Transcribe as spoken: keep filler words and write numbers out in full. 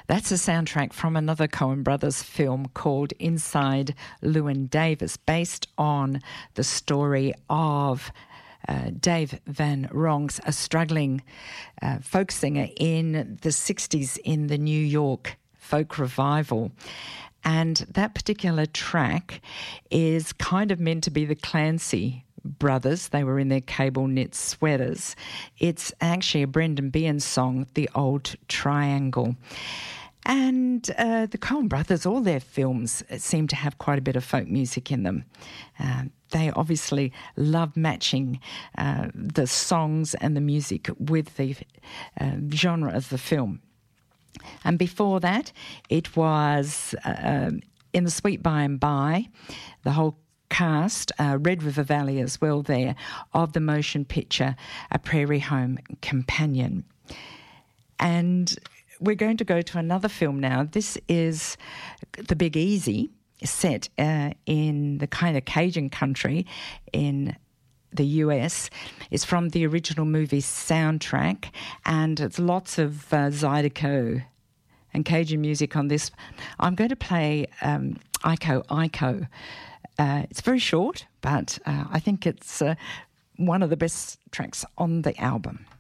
That's a soundtrack from another Coen Brothers film called Inside Llewyn Davis, based on the story of uh, Dave Van Ronks, a struggling uh, folk singer in the sixties in the New York folk revival. And that particular track is kind of meant to be the Clancy brothers. They were in their cable knit sweaters. It's actually a Brendan Behan song, The Old Triangle. And uh, the Coen brothers, all their films seem to have quite a bit of folk music in them. Uh, they obviously love matching uh, the songs and the music with the uh, genre of the film. And before that, it was uh, In the Sweet By and By, the whole cast, uh, Red River Valley as well there, of the motion picture A Prairie Home Companion. And we're going to go to another film now. This is The Big Easy, set uh, in the kind of Cajun country in the U S. It's from the original movie soundtrack, and it's lots of uh, Zydeco and Cajun music on this. I'm going to play um, Iko Iko. Uh, it's very short, but uh, I think it's uh, one of the best tracks on the album.